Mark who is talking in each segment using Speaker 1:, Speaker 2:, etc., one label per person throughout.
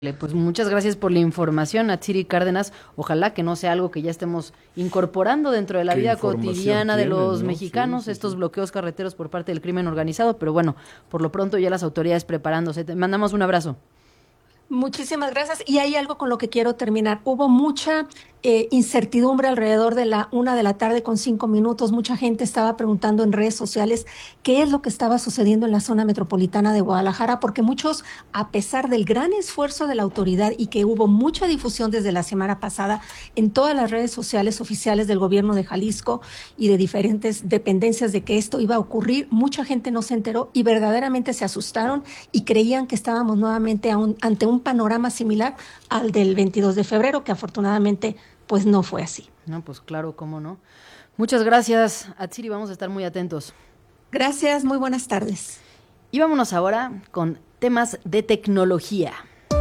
Speaker 1: Pues muchas gracias por la información, Atsiri Cárdenas. Ojalá que no sea algo que ya estemos incorporando dentro de la
Speaker 2: ¿Qué
Speaker 1: vida
Speaker 2: información
Speaker 1: cotidiana de
Speaker 2: tienes,
Speaker 1: los
Speaker 2: no?
Speaker 1: mexicanos,
Speaker 2: Sí,
Speaker 1: estos
Speaker 2: sí.
Speaker 1: bloqueos carreteros por parte del crimen organizado, pero bueno, por lo pronto ya las autoridades preparándose. Te mandamos un abrazo.
Speaker 3: Muchísimas gracias. Y hay algo con lo que quiero terminar. Hubo mucha incertidumbre alrededor de la 1 de la tarde con 5 minutos. Mucha gente estaba preguntando en redes sociales qué es lo que estaba sucediendo en la zona metropolitana de Guadalajara, porque muchos, a pesar del gran esfuerzo de la autoridad y que hubo mucha difusión desde la semana pasada en todas las redes sociales oficiales del gobierno de Jalisco y de diferentes dependencias de que esto iba a ocurrir, mucha gente no se enteró y verdaderamente se asustaron y creían que estábamos nuevamente ante un panorama similar al del 22 de febrero, que afortunadamente pues no fue así.
Speaker 1: No, pues claro, cómo no. Muchas gracias, Atsiri, vamos a estar muy atentos.
Speaker 3: Gracias, muy buenas tardes.
Speaker 1: Y vámonos ahora con temas de tecnología.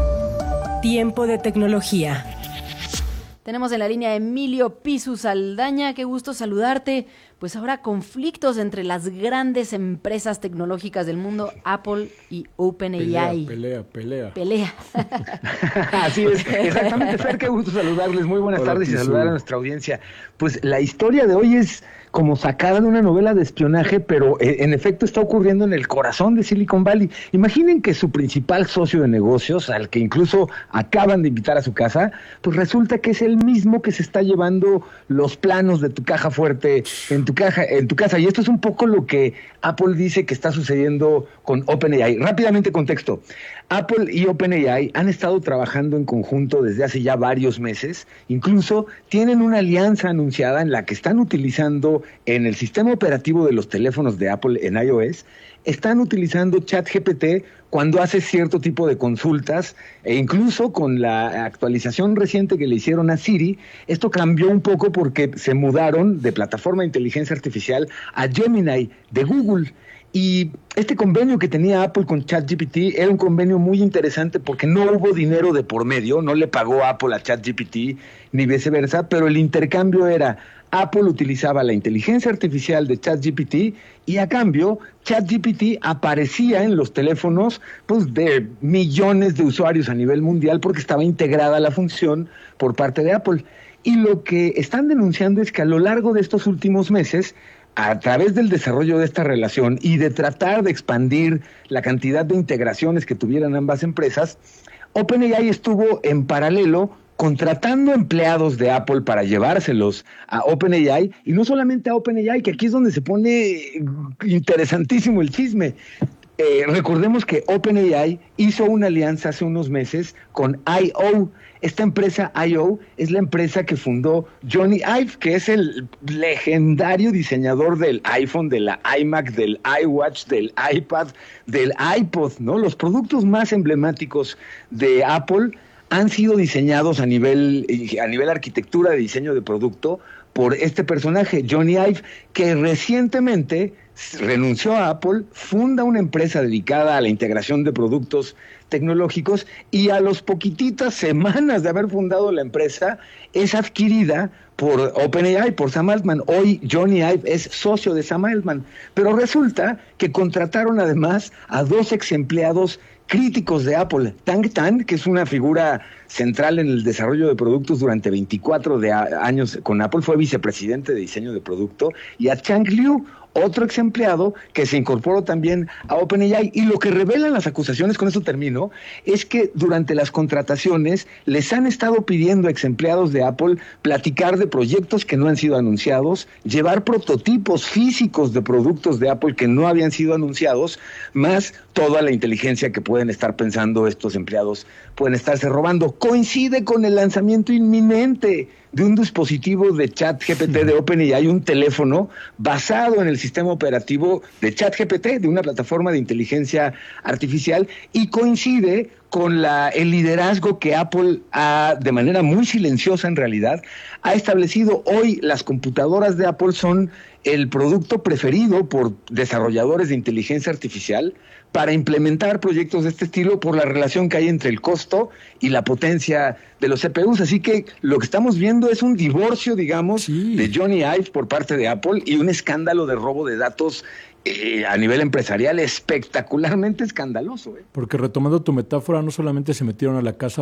Speaker 4: Tiempo de tecnología.
Speaker 1: Tenemos en la línea a Emilio Pisu Saldaña, qué gusto saludarte. Pues ahora conflictos entre las grandes empresas tecnológicas del mundo, Apple y OpenAI.
Speaker 2: Pelea.
Speaker 5: Así es, exactamente, Fer, qué gusto saludarles, muy buenas
Speaker 2: Hola,
Speaker 5: tardes y
Speaker 2: Pisu.
Speaker 5: saludar a nuestra audiencia. Pues la historia de hoy es como sacada de una novela de espionaje, pero en efecto está ocurriendo en el corazón de Silicon Valley. Imaginen que su principal socio de negocios, al que incluso acaban de invitar a su casa, pues resulta que es el mismo que se está llevando los planos de tu caja fuerte en tu casa. Y esto es un poco lo que Apple dice que está sucediendo con OpenAI. Rápidamente contexto. Apple y OpenAI han estado trabajando en conjunto desde hace ya varios meses. Incluso tienen una alianza anunciada en la que están utilizando en el sistema operativo de los teléfonos de Apple en iOS, están utilizando ChatGPT cuando hace cierto tipo de consultas, e incluso con la actualización reciente que le hicieron a Siri, esto cambió un poco porque se mudaron de plataforma de inteligencia artificial a Gemini de Google. Y este convenio que tenía Apple con ChatGPT era un convenio muy interesante porque no hubo dinero de por medio, no le pagó Apple a ChatGPT ni viceversa, pero el intercambio era: Apple utilizaba la inteligencia artificial de ChatGPT y a cambio ChatGPT aparecía en los teléfonos pues, de millones de usuarios a nivel mundial porque estaba integrada la función por parte de Apple. Y lo que están denunciando es que a lo largo de estos últimos meses, a través del desarrollo de esta relación y de tratar de expandir la cantidad de integraciones que tuvieran ambas empresas, OpenAI estuvo en paralelo contratando empleados de Apple para llevárselos a OpenAI, y no solamente a OpenAI, que aquí es donde se pone interesantísimo el chisme. Recordemos que OpenAI hizo una alianza hace unos meses con I.O. Esta empresa I.O. es la empresa que fundó Johnny Ive, que es el legendario diseñador del iPhone, de la iMac, del iWatch, del iPad, del iPod, ¿no? Los productos más emblemáticos de Apple han sido diseñados a nivel arquitectura de diseño de producto por este personaje, Johnny Ive, que recientemente renunció a Apple, funda una empresa dedicada a la integración de productos tecnológicos y a las poquititas semanas de haber fundado la empresa es adquirida por OpenAI, por Sam Altman. Hoy Johnny Ive es socio de Sam Altman, pero resulta que contrataron además a 2 ex empleados críticos de Apple: Tang Tan, que es una figura central en el desarrollo de productos durante 24 años con Apple, fue vicepresidente de diseño de producto, y a Chang Liu, otro ex empleado que se incorporó también a OpenAI. Y lo que revelan las acusaciones, con eso termino, es que durante las contrataciones les han estado pidiendo a ex empleados de Apple platicar de proyectos que no han sido anunciados, llevar prototipos físicos de productos de Apple que no habían sido anunciados, más toda la inteligencia que pueden estar pensando estos empleados pueden estarse robando. Coincide con el lanzamiento inminente de un dispositivo de ChatGPT de OpenAI, un teléfono basado en el sistema operativo de ChatGPT, de una plataforma de inteligencia artificial, y coincide con el liderazgo que Apple ha, de manera muy silenciosa en realidad, ha establecido. Hoy las computadoras de Apple son el producto preferido por desarrolladores de inteligencia artificial para implementar proyectos de este estilo por la relación que hay entre el costo y la potencia de los CPUs. Así que lo que estamos viendo es un divorcio, digamos, de Johnny Ive por parte de Apple y un escándalo de robo de datos a nivel empresarial espectacularmente escandaloso.
Speaker 2: Porque retomando tu metáfora, no solamente se metieron a la casa